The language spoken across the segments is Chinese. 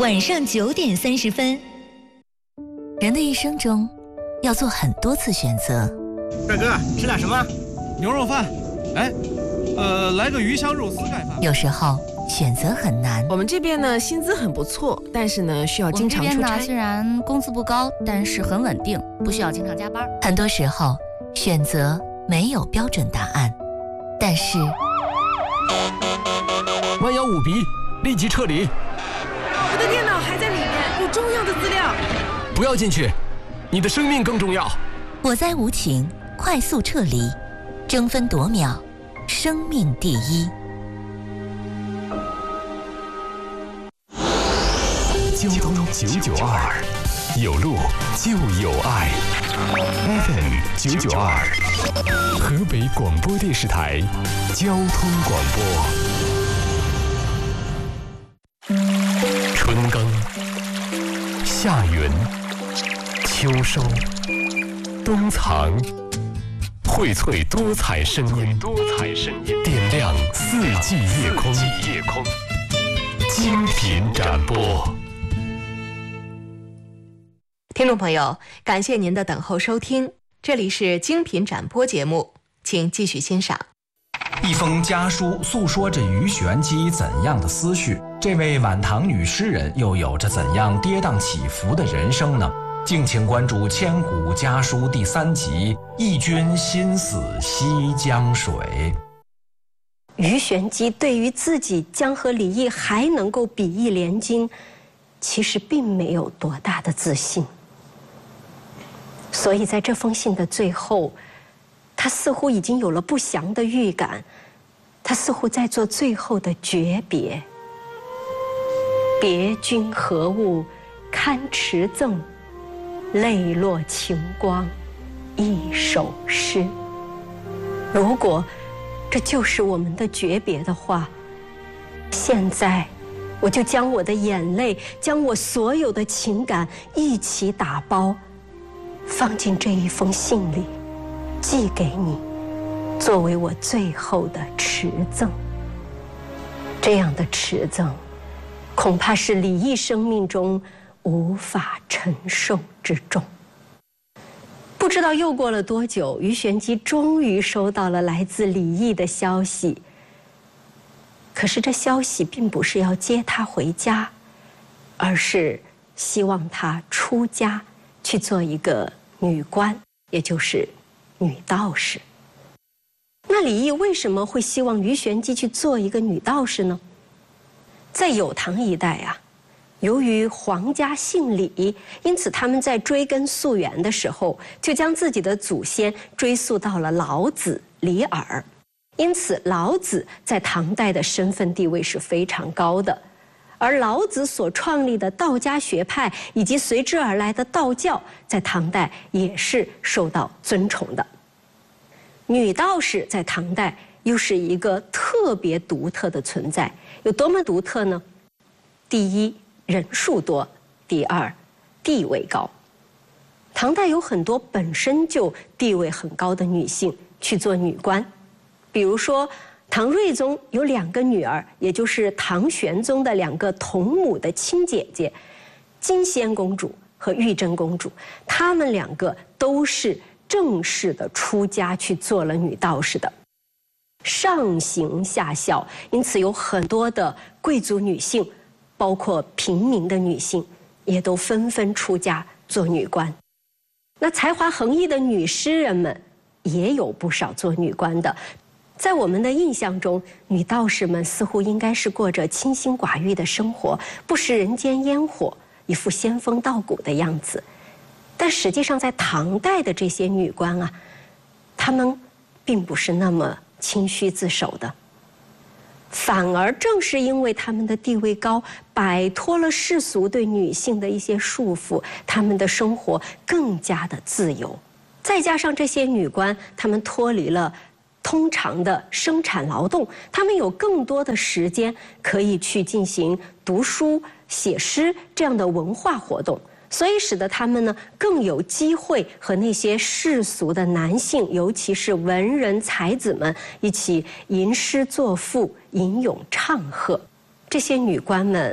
晚上9点30分。 人的一生中，要做很多次选择。 帅哥，吃点什么？ 牛肉饭。哎，来个鱼香肉丝盖饭。 有时候选择很难。 我们这边呢，薪资很不错，但是呢，需要经常出差。 我们这边呢，虽然工资不高，但是很稳定，不需要经常加班。 很多时候，选择没有标准答案，但是弯腰舞鼻，立即撤离。 我的电脑还在里面，有重要的资料。 不要进去，你的生命更重要。 我在无情，快速撤离，争分夺秒，生命第一。 交通992，有路就有爱。FM 992，河北广播电视台交通广播。春耕，夏耘，秋收，冬藏，荟萃多彩声音，点亮四季夜空，精品展播。 听众朋友，感谢您的等候收听，这里是精品展播节目，请继续欣赏。 一封家书诉说着鱼玄机怎样的思绪，这位晚唐女诗人又有着怎样跌宕起伏的人生呢？敬请关注《千古家书》第3集《义军心死西江水》。 鱼玄机对于自己将和李毅还能够比翼联军，其实并没有多大的自信。所以在这封信的最后，他似乎已经有了不祥的预感，他似乎在做最后的诀别。别君何物堪持赠，泪落晴光一首诗。如果这就是我们的诀别的话，现在我就将我的眼泪，将我所有的情感一起打包，放进这一封信里，寄给你，作为我最后的持赠。这样的持赠，恐怕是李毅生命中无法承受之重。不知道又过了多久，鱼玄机终于收到了来自李毅的消息。可是这消息并不是要接他回家，而是希望他出家去做一个女官，也就是女道士。那李毅为什么会希望鱼玄机去做一个女道士呢？在酉唐一带啊，由于皇家姓李，因此他们在追根溯源的时候，就将自己的祖先追溯到了老子、李耳。因此老子在唐代的身份地位是非常高的，而老子所创立的道家学派以及随之而来的道教，在唐代也是受到尊崇的。女道士在唐代又是一个特别独特的存在，有多么独特呢？第一，人数多；第二，地位高。唐代有很多本身就地位很高的女性去做女官，比如说唐睿宗有2个女儿，也就是唐玄宗的2个同母的亲姐姐，金仙公主和玉真公主，她们2个都是正式的出家去做了女道士的，上行下效，因此有很多的贵族女性，包括平民的女性，也都纷纷出家做女官。那才华横溢的女诗人们也有不少做女官的。在我们的印象中，女道士们似乎应该是过着清心寡欲的生活，不食人间烟火，一副仙风道骨的样子。但实际上在唐代的这些女官啊，她们并不是那么清虚自守的，反而正是因为她们的地位高，摆脱了世俗对女性的一些束缚，她们的生活更加的自由。再加上这些女官，她们脱离了通常的生产劳动，她们有更多的时间可以去进行读书、写诗这样的文化活动，所以使得她们呢更有机会和那些世俗的男性，尤其是文人才子们一起吟诗作赋、吟咏唱和。这些女官们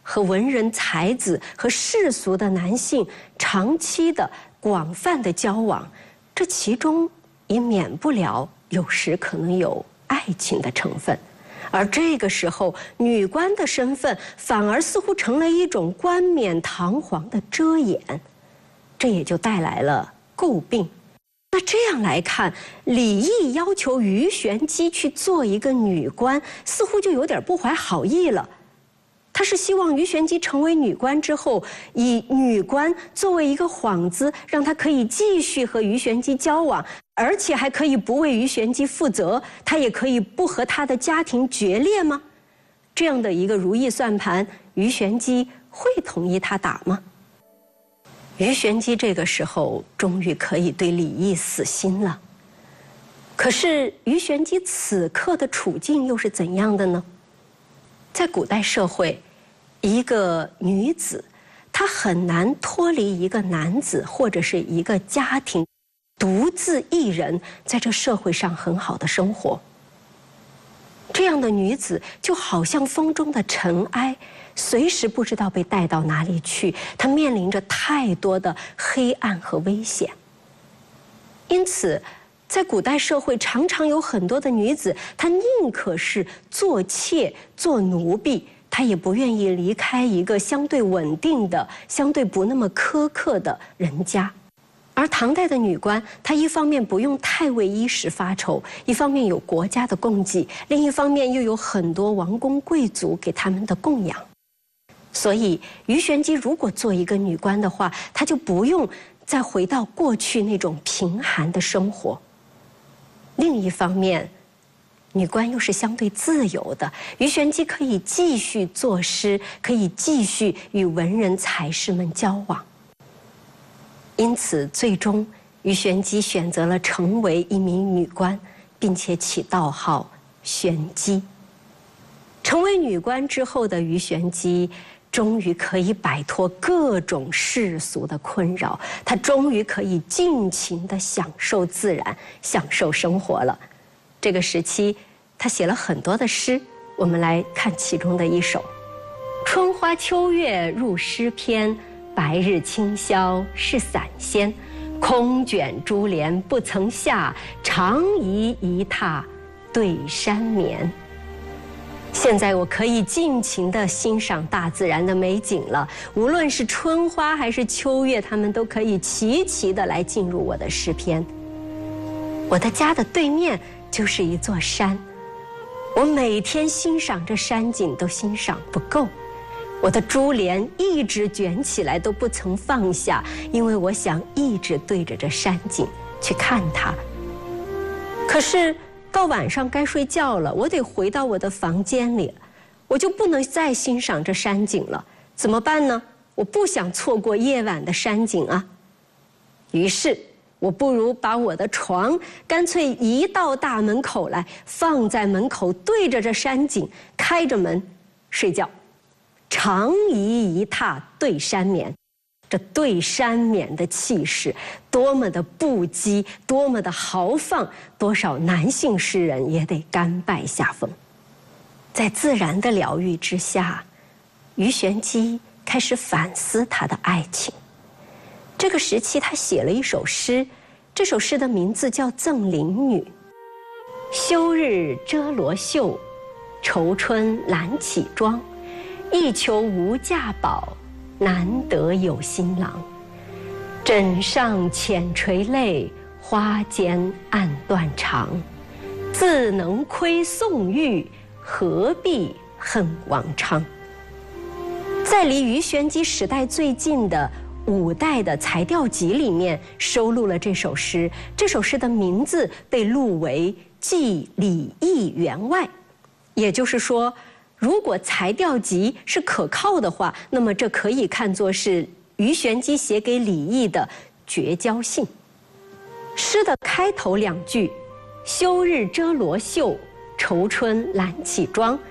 和文人才子和世俗的男性长期的广泛的交往，这其中也免不了有时可能有爱情的成分。而这个时候，女官的身份反而似乎成了一种冠冕堂皇的遮掩，这也就带来了诟病。那这样来看，李益要求鱼玄机去做一个女官，似乎就有点不怀好意了。他是希望鱼玄机成为女官之后，以女官作为一个幌子，让她可以继续和鱼玄机交往，而且还可以不为鱼玄机负责，她也可以不和她的家庭决裂吗？这样的一个如意算盘，鱼玄机会同意他打吗？鱼玄机这个时候终于可以对李益死心了。可是鱼玄机此刻的处境又是怎样的呢？在古代社会，一个女子她很难脱离一个男子或者是一个家庭，独自一人在这社会上很好的生活。这样的女子就好像风中的尘埃，随时不知道被带到哪里去，她面临着太多的黑暗和危险。因此在古代社会，常常有很多的女子，她宁可是做妾、做奴婢，她也不愿意离开一个相对稳定的、相对不那么苛刻的人家。而唐代的女官，她一方面不用太为衣食发愁，一方面有国家的供给，另一方面又有很多王公贵族给他们的供养。所以鱼玄机如果做一个女官的话，她就不用再回到过去那种贫寒的生活。另一方面，女官又是相对自由的，鱼玄机可以继续作诗，可以继续与文人才士们交往。因此最终鱼玄机选择了成为一名女官，并且起道号玄机。成为女官之后的鱼玄机终于可以摆脱各种世俗的困扰，她终于可以尽情地享受自然，享受生活了。这个时期她写了很多的诗，我们来看其中的一首：春花秋月入诗篇，白日清宵是散仙，空卷珠帘不曾下，长移一榻对山眠。现在我可以尽情地欣赏大自然的美景了，无论是春花还是秋月，它们都可以齐齐地来进入我的诗篇。我的家的对面就是一座山，我每天欣赏这山景都欣赏不够，我的珠帘一直卷起来都不曾放下，因为我想一直对着这山景去看它。可是到晚上该睡觉了，我得回到我的房间里，我就不能再欣赏这山景了，怎么办呢？我不想错过夜晚的山景啊。于是我不如把我的床干脆移到大门口来，放在门口对着这山景，开着门睡觉。长移一榻对山眠，这对山眠的气势多么的不羁，多么的豪放，多少男性诗人也得甘拜下风。在自然的疗愈之下，鱼玄机开始反思他的爱情。这个时期他写了一首诗，这首诗的名字叫《赠邻女》。休日遮罗袖，愁春懒起妆，一求无价宝，难得有新郎。枕上浅垂泪，花间暗断肠。自能窥宋玉，何必恨王昌。在离鱼玄机时代最近的五代的才调集里面收录了这首诗，这首诗的名字被录为记李益员外。也就是说，如果才调集是可靠的话，那么这可以看作是鱼玄机写给李益的绝交信。诗的开头两句，休日遮罗袖，愁春懒起妆，